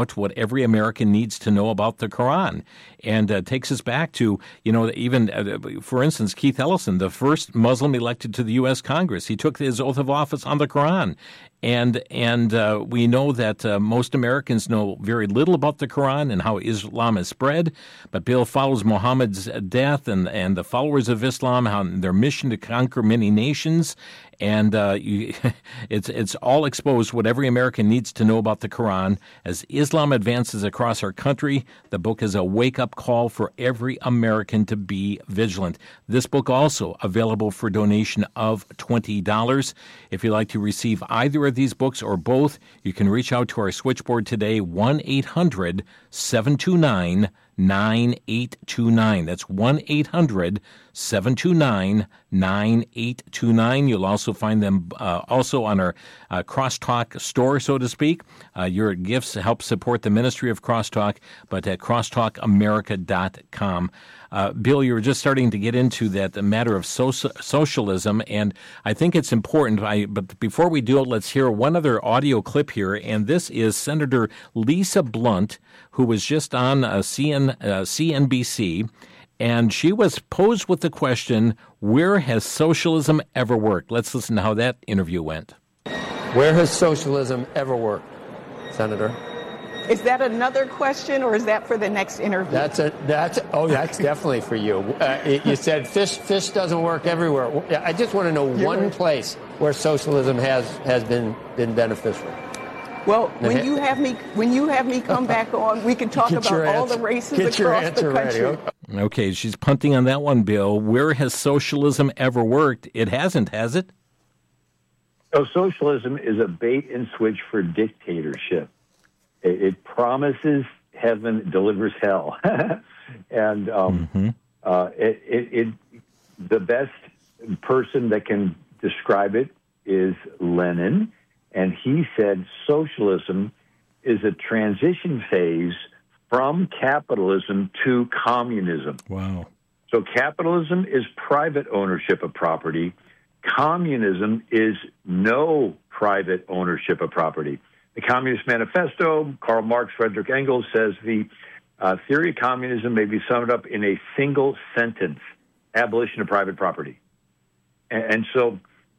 what every American needs to know about the Quran, and takes us back to, even, for instance, Keith Ellison, the first Muslim elected to the U.S. Congress. He took his oath of office on the Quran. And we know that most Americans know very little about the Quran and how Islam is spread. But Bill follows Muhammad's death and the followers of Islam, how their mission to conquer many nations. And it's all exposed what every American needs to know about the Quran. As Islam advances across our country, the book is a wake-up call for every American to be vigilant. This book also available for donation of $20. If you'd like to receive either of these books or both, you can reach out to our switchboard today, 1-800-729-9829. That's 1-800-729-9829. You'll also find them also on our Crosstalk store, so to speak. Your gifts help support the ministry of Crosstalk, but at crosstalkamerica.com. Bill, you were just starting to get into that the matter of socialism, and I think it's important. But before we do it, let's hear one other audio clip here, and this is Senator Lisa Blunt, who was just on CNBC, and she was posed with the question, where has socialism ever worked? Let's listen to how that interview went. Where has socialism ever worked, Senator? Is that another question, or is that for the next interview? That's definitely for you. You said fish doesn't work everywhere. I just want to know one place where socialism has been beneficial. Well, when you have me come back on, we can talk about all the races across the country. Okay, she's punting on that one, Bill. Where has socialism ever worked? It hasn't, has it? So socialism is a bait and switch for dictatorship. It promises heaven, delivers hell. And the best person that can describe it is Lenin. And he said socialism is a transition phase from capitalism to communism. Wow. So capitalism is private ownership of property. Communism is no private ownership of property. The Communist Manifesto, Karl Marx, Friedrich Engels, says the theory of communism may be summed up in a single sentence: abolition of private property. And so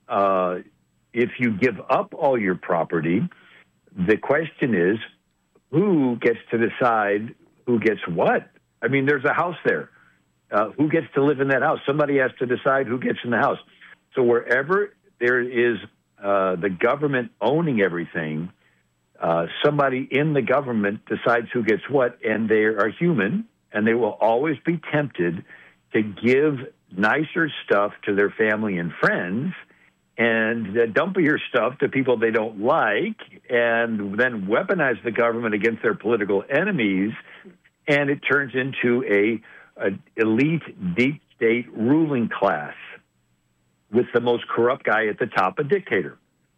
if you give up all your property, the question is, who gets to decide who gets what? I mean, there's a house there. Who gets to live in that house? Somebody has to decide who gets in the house. So wherever there is the government owning everything, somebody in the government decides who gets what, and they are human, and they will always be tempted to give nicer stuff to their family and friends and dumpier stuff to people they don't like, and then weaponize the government against their political enemies, and it turns into a elite, deep state ruling class with the most corrupt guy at the top, a dictator.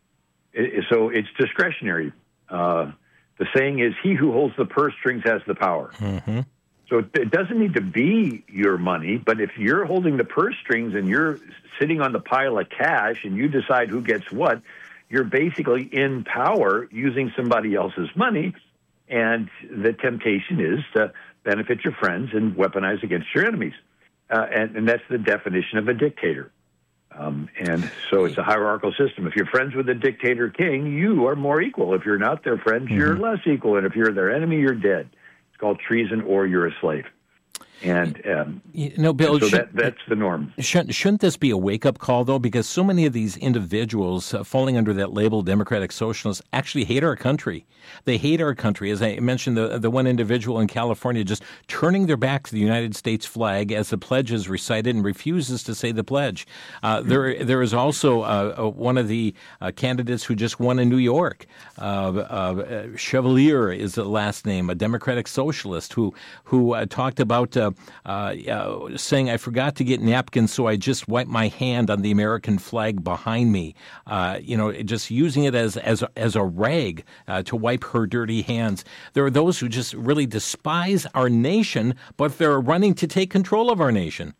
So it's discretionary. The saying is, he who holds the purse strings has the power. Mm-hmm. So it doesn't need to be your money, but if you're holding the purse strings and you're sitting on the pile of cash and you decide who gets what, you're basically in power using somebody else's money, and the temptation is to benefit your friends and weaponize against your enemies. And that's the definition of a dictator. And so it's a hierarchical system. If you're friends with a dictator king, you are more equal. If you're not their friends, you're less equal. And if you're their enemy, you're dead. It's called treason, or you're a slave. And Bill, so that's the norm. Shouldn't this be a wake-up call, though? Because so many of these individuals falling under that label, democratic socialists, actually hate our country. They hate our country. As I mentioned, the one individual in California just turning their back to the United States flag as the pledge is recited and refuses to say the pledge. There is also one of the candidates who just won in New York. Chevalier is the last name, a democratic socialist who talked about saying, I forgot to get napkins, so I just wiped my hand on the American flag behind me. Just using it as a rag to wipe her dirty hands. There are those who just really despise our nation, but they're running to take control of our nation.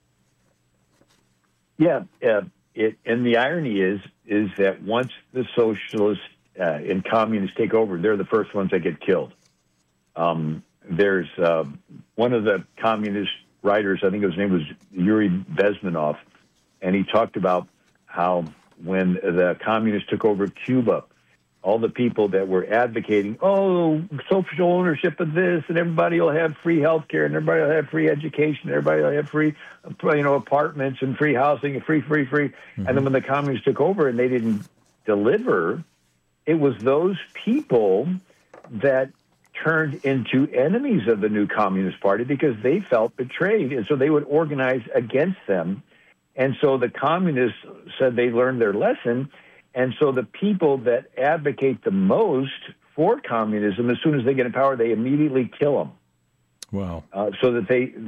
Yeah, and the irony is that once the socialists and communists take over, they're the first ones that get killed. There's one of the communist writers, I think his name was Yuri Bezmenov, and he talked about how when the communists took over Cuba, all the people that were advocating, social ownership of this, and everybody will have free health care, and everybody will have free education, everybody will have free, apartments and free housing, and free. Mm-hmm. And then when the communists took over and they didn't deliver, it was those people that turned into enemies of the new Communist Party because they felt betrayed, and so they would organize against them. And so the communists said they learned their lesson. And so the people that advocate the most for communism, as soon as they get in power, they immediately kill them. Wow! Because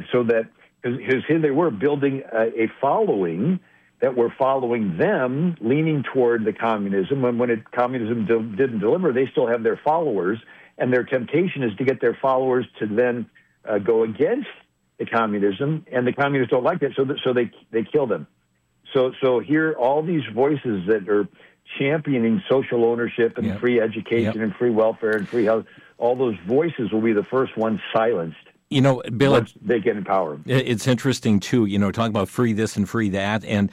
here they were building a following that were following them, leaning toward the communism. When communism didn't deliver, they still have their followers, and their temptation is to get their followers to then go against the communism, and the communists don't like that, so they kill them. So here, all these voices that are championing social ownership and free education and free welfare and free health, all those voices will be the first ones silenced. Bill, once they get in power. It's interesting too. Talking about free this and free that, and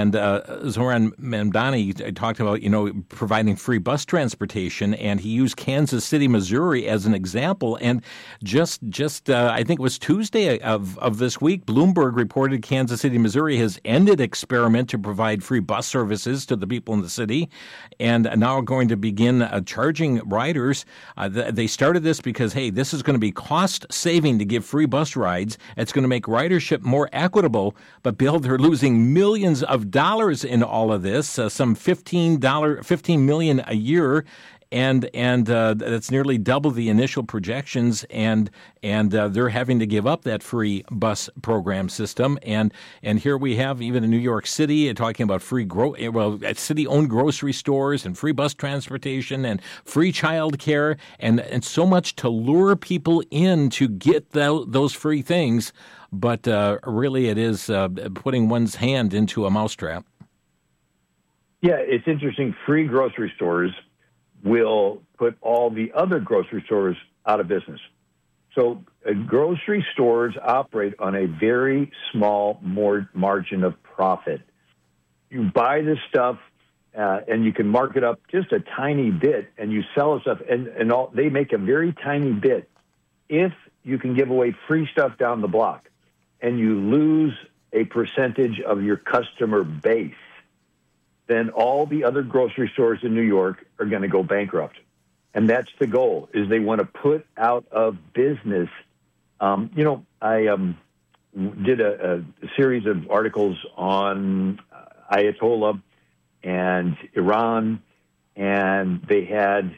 Zoran Mamdani talked about providing free bus transportation, and he used Kansas City, Missouri as an example. And just I think it was Tuesday of this week, Bloomberg reported Kansas City, Missouri has ended experiment to provide free bus services to the people in the city, and now are going to begin charging riders. They started this because this is going to be cost saving to give free bus rides. It's going to make ridership more equitable. But, Bill, they're losing millions of dollars in all of this, some $15 million a year. And that's nearly double the initial projections, and they're having to give up that free bus program system. And here we have, even in New York City, talking about free city-owned grocery stores and free bus transportation and free child care, and so much to lure people in to get those free things. But really, it is putting one's hand into a mousetrap. Yeah, it's interesting. Free grocery stores will put all the other grocery stores out of business. So grocery stores operate on a very small margin of profit. You buy this stuff and you can mark it up just a tiny bit, and you sell stuff, and they make a very tiny bit if you can give away free stuff down the block, and you lose a percentage of your customer base. Then all the other grocery stores in New York are going to go bankrupt. And that's the goal, is they want to put out of business. I did a series of articles on Ayatollah and Iran, and they had,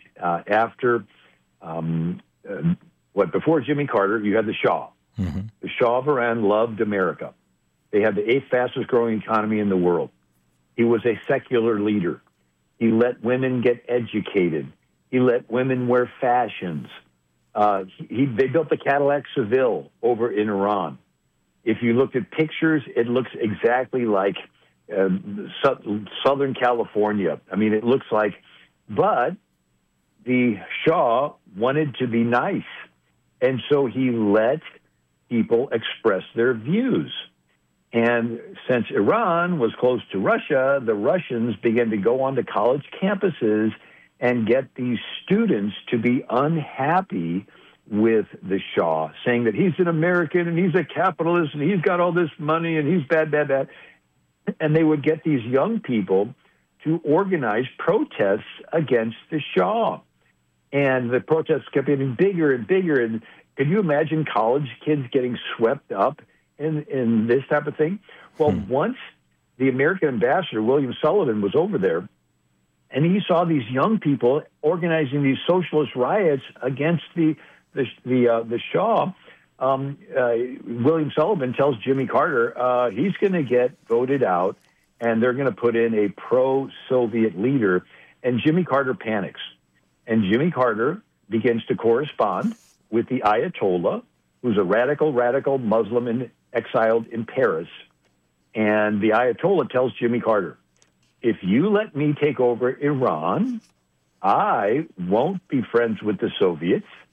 before Jimmy Carter, you had the Shah. Mm-hmm. The Shah of Iran loved America. They had the 8th fastest growing economy in the world. He was a secular leader. He let women get educated. He let women wear fashions. They built the Cadillac Seville over in Iran. If you looked at pictures, it looks exactly like Southern California. I mean, it looks like, but the Shah wanted to be nice. And so he let people express their views. And since Iran was close to Russia, the Russians began to go onto college campuses and get these students to be unhappy with the Shah, saying that he's an American and he's a capitalist and he's got all this money and he's bad. And they would get these young people to organize protests against the Shah. And the protests kept getting bigger and bigger. And could you imagine college kids getting swept up in this type of thing? Well, once the American ambassador, William Sullivan, was over there, and he saw these young people organizing these socialist riots against the Shah, William Sullivan tells Jimmy Carter he's going to get voted out, and they're going to put in a pro-Soviet leader. And Jimmy Carter panics. And Jimmy Carter begins to correspond with the Ayatollah, who's a radical Muslim exiled in Paris. And the Ayatollah tells Jimmy Carter, if you let me take over Iran, I won't be friends with the Soviets,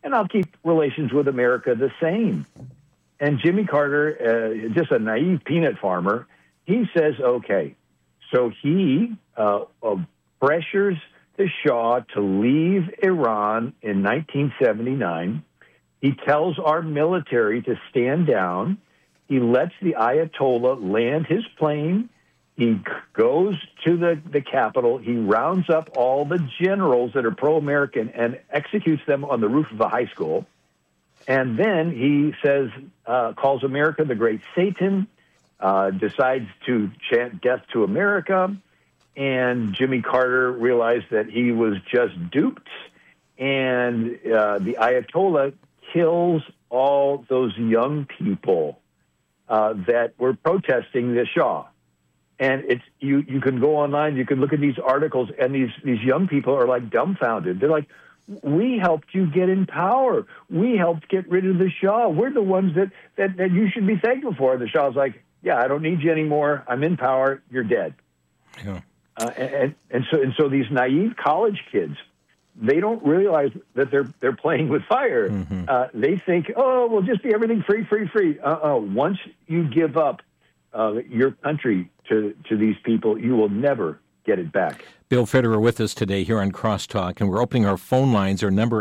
and I'll keep relations with America the same. And Jimmy Carter, just a naive peanut farmer, he says, okay. So he pressures the Shah to leave Iran in 1979. He tells our military to stand down. He lets the Ayatollah land his plane. He goes to the capital. He rounds up all the generals that are pro-American and executes them on the roof of a high school. And then he says, calls America the Great Satan, decides to chant death to America. And Jimmy Carter realized that he was just duped. And the Ayatollah kills all those young people that were protesting the Shah. And it's you can go online, you can look at these articles, and these young people are like dumbfounded. They're like, we helped you get in power. We helped get rid of the Shah. We're the ones that you should be thankful for. The Shah's like, yeah, I don't need you anymore. I'm in power. You're dead. Yeah. And so these naive college kids, they don't realize that they're playing with fire. Mm-hmm. They think, oh, we'll just be everything free. Once you give up your country to these people, you will never get it back. Bill Federer with us today here on Crosstalk, and we're opening our phone lines. Our number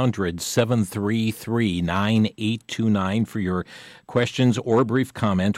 800-733-9829 for your questions or brief comment.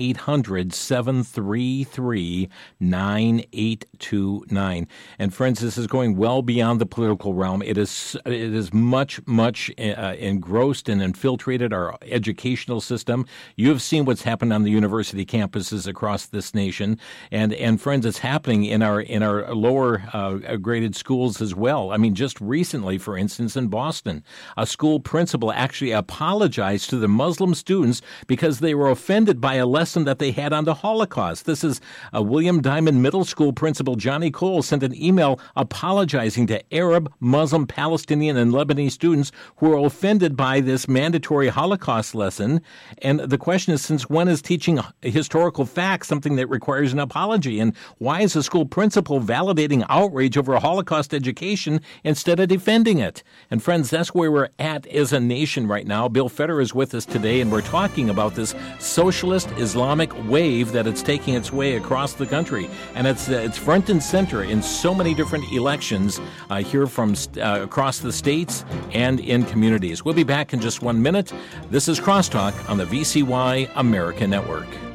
1-800-733-9829. And friends, this is going well beyond the political realm. It is much engrossed and infiltrated our educational system. You have seen what's happened on the university campuses across this nation, and friends, it's happening in our lower graded schools as well. I mean, just recently, for instance, in Boston, a school principal actually apologized to the Muslim students because they were offended by a lesson that they had on the Holocaust. This is William Diamond Middle School principal Johnny Cole sent an email apologizing to Arab, Muslim, Palestinian, and Lebanese students who were offended by this mandatory Holocaust lesson. And the question is, since when is teaching historical facts something that requires an apology? And why is the school principal validating outrage over a Holocaust education instead of defending it? And friends, that's where we're at as a nation right now. Bill Federer is with us today, and we're talking about this socialist Islamic wave that it's taking its way across the country. And it's front and center in so many different elections here from across the states and in communities. We'll be back in just 1 minute. This is Crosstalk on the VCY America Network.